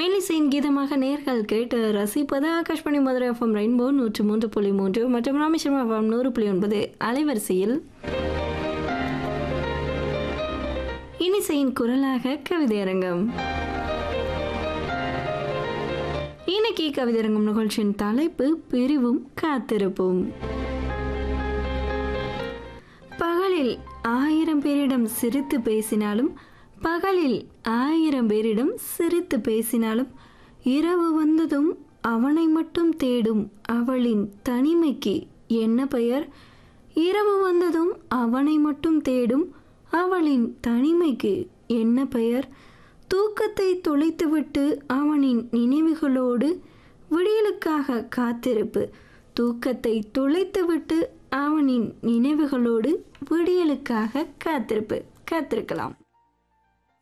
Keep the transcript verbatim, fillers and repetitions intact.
மெல்லிசையின் கீதமாக நேர்கள் கேட்டு ரசிப்பது Akashvani Madurai FM rainbow நூற்று மூன்று புள்ளி மூன்று மற்றும் ராமேஸ்வரம் எஃப்எம் நூறு புள்ளி ஒன்பது அலைவரிசையில் இனிசையின் குரலாக கவிதையரங்கம். இன்னைக்கு கவிதையரங்கம் நிகழ்ச்சியின் தலைப்பு பிரிவும் காத்திருப்பும். பகலில் ஆயிரம் பேரிடம் சிரித்து பேசினாலும் பகலில் ஆயிரம் பேரிடம் சிரித்து பேசினாலும் இரவு வந்ததும் அவனை மட்டும் தேடும் அவளின் தனிமைக்கு என்ன பெயர்? இரவு வந்ததும் அவனை மட்டும் தேடும் அவளின் தனிமைக்கு என்ன பெயர்? தூக்கத்தை தொலைத்துவிட்டு அவனின் நினைவுகளோடு விடியலுக்காக காத்திருப்பு. தூக்கத்தை தொலைத்துவிட்டு அவனின் நினைவுகளோடு விடியலுக்காக காத்திருப்பு. காத்திருக்கலாம்.